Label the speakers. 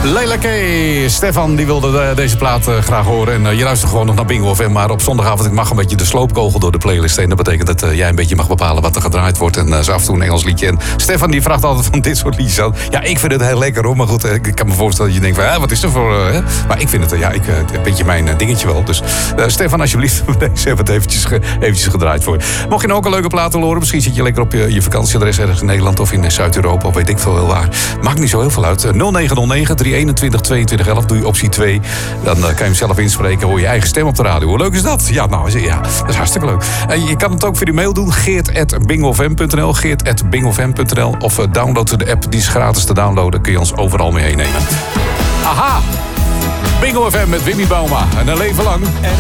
Speaker 1: Leila K. Stefan die wilde deze plaat graag horen. En je luistert gewoon nog naar Bingo FM. Maar op zondagavond ik mag een beetje de sloopkogel door de playlist heen. Dat betekent dat jij een beetje mag bepalen wat er gedraaid wordt. En zo af en toe een Engels liedje. En Stefan die vraagt altijd van dit soort liedjes aan. Ja, ik vind het heel lekker hoor. Maar goed, ik kan me voorstellen dat je denkt van wat is er voor... Maar ik vind het een beetje mijn dingetje wel. Dus Stefan, alsjeblieft, deze hebben we het eventjes gedraaid voor je. Mocht je nou ook een leuke plaat willen horen. Misschien zit je lekker op je vakantieadres ergens in Nederland of in Zuid-Europa. Of weet ik veel wel waar. Maakt niet zo heel veel uit. 0909 321 2211. Doe je optie 2. Dan kan je hem zelf inspreken. Hoor je eigen stem op de radio. Hoe leuk is dat? Ja, nou, ja, dat is hartstikke leuk. Je kan het ook via de mail doen. geert@bingofm.nl geert@bingofm.nl Of download de app. Die is gratis te downloaden. Kun je ons overal mee nemen. Aha! Bingo FM met Wimmy Bauma. En een leven lang.